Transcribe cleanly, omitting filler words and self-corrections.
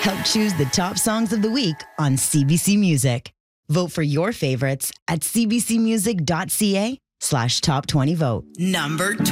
Help choose the top songs of the week on CBC Music. Vote for your favorites at cbcmusic.ca/top20vote. Number